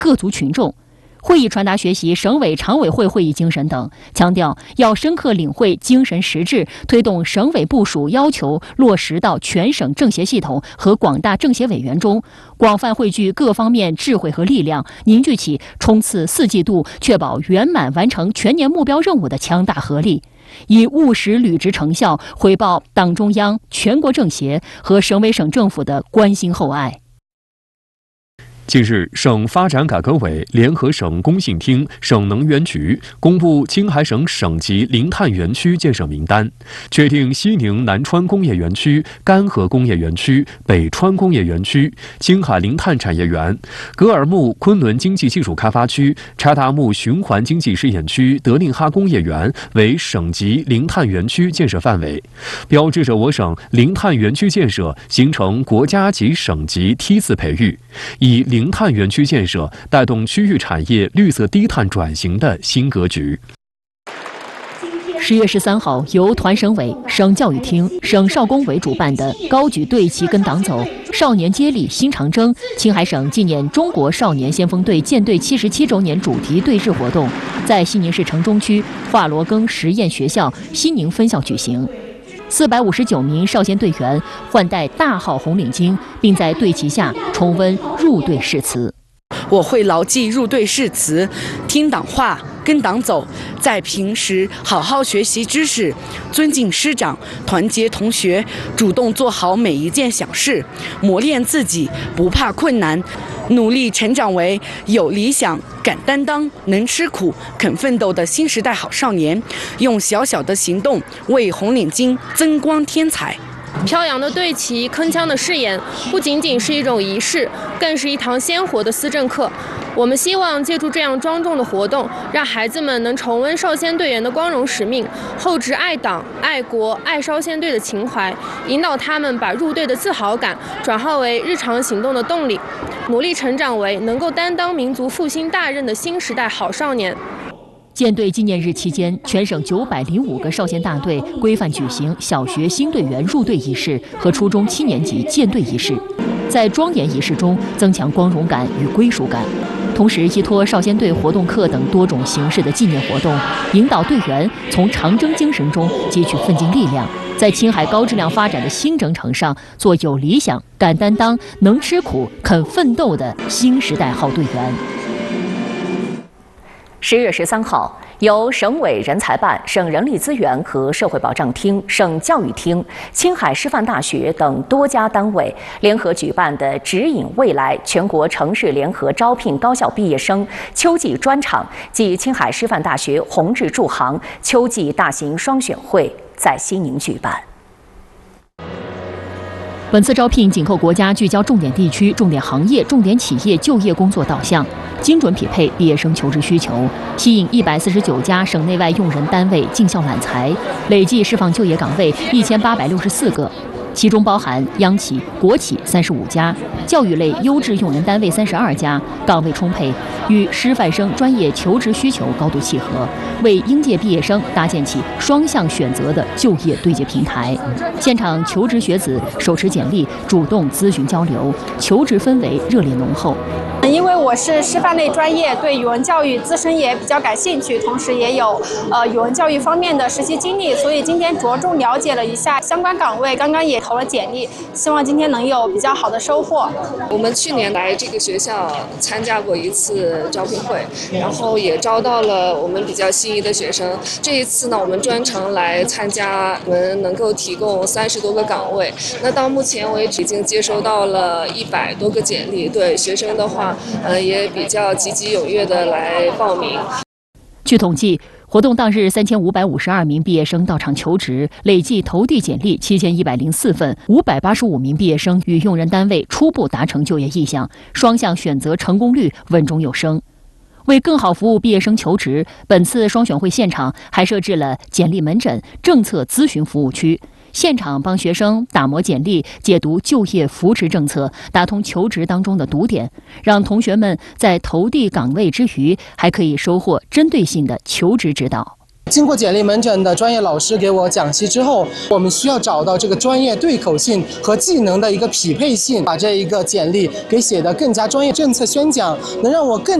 各族群众。会议传达学习省委常委会会议精神等，强调要深刻领会精神实质，推动省委部署要求落实到全省政协系统和广大政协委员中，广泛汇聚各方面智慧和力量，凝聚起冲刺4季度、确保圆满完成全年目标任务的强大合力，以务实履职成效回报党中央、全国政协和省委省政府的关心厚爱。 近日，省发展改革委联合省工信厅、省能源局公布青海省省级零碳园区建设名单，确定西宁南川工业园区、干河工业园区、北川工业园区、青海零碳产业园、格尔木昆仑经济技术开发区、柴达木循环经济试验区、德令哈工业园为省级零碳园区建设范围，标志着我省零碳园区建设形成国家级、省级梯次培育，以零碳园区建设带动区域产业绿色低碳转型的新格局。 10月13号，由团省委、省教育厅、省少工委主办的高举队旗跟党走，少年接力新长征青海省纪念中国少年先锋队建队77周年主题对日活动，在西宁市城中区华罗庚实验学校西宁分校举行。459名少先队员换戴大号红领巾，并在队旗下重温入队誓词。 我会牢记入队誓词，听党话，跟党走，在平时好好学习知识，尊敬师长，团结同学，主动做好每一件小事，磨练自己，不怕困难，努力成长为有理想、敢担当、能吃苦、肯奋斗的新时代好少年，用小小的行动为红领巾增光添彩。 飘扬的队旗，铿锵的誓言，不仅仅是一种仪式，更是一堂鲜活的思政课。我们希望借助这样庄重的活动，让孩子们能重温少先队员的光荣使命，厚植爱党、爱国、爱少先队的情怀，引导他们把入队的自豪感转化为日常行动的动力，努力成长为能够担当民族复兴大任的新时代好少年。 建队纪念日期间，全省905个少先大队规范举行小学新队员入队仪式和初中7年级建队仪式，在庄严仪式中增强光荣感与归属感，同时依托少先队活动课等多种形式的纪念活动，引导队员从长征精神中汲取奋进力量，在青海高质量发展的新征程上做有理想、敢担当、能吃苦、肯奋斗的新时代好队员。 10月13号，由省委人才办、省人力资源和社会保障厅、省教育厅、青海师范大学等多家单位联合举办的“指引未来”全国城市联合招聘高校毕业生秋季专场暨青海师范大学宏志助航秋季大型双选会在西宁举办。 本次招聘紧扣国家聚焦重点地区、重点行业、重点企业就业工作导向，精准匹配毕业生求职需求，吸引149家省内外用人单位进校揽才，累计释放就业岗位1864个，其中包含央企、国企35家，教育类优质用人单位32家，岗位充沛，与师范生专业求职需求高度契合，为应届毕业生搭建起双向选择的就业对接平台。现场求职学子手持简历，主动咨询交流，求职氛围热烈浓厚。 因为我是师范类专业，对语文教育自身也比较感兴趣，同时也有语文教育方面的实习经历，所以今天着重了解了一下相关岗位，刚刚也投了简历，希望今天能有比较好的收获。 我们去年来这个学校参加过一次招聘会，然后也招到了我们比较心仪的学生。这一次呢，我们专程来参加，我们能够提供30多个岗位。那到目前为止已经接收到了100多个简历，对学生的话，也比较积极踊跃的来报名。 据统计，活动当日3552名毕业生到场求职，累计投递简历7104份，585名毕业生与用人单位初步达成就业意向，双向选择成功率稳中有升。为更好服务毕业生求职，本次双选会现场还设置了简历门诊、政策咨询服务区，现场帮学生打磨简历，解读就业扶持政策，打通求职当中的堵点，让同学们在投递岗位之余，还可以收获针对性的求职指导。 经过简历门诊的专业老师给我讲析之后，我们需要找到这个专业对口性和技能的一个匹配性，把这一个简历给写得更加专业。政策宣讲能让我更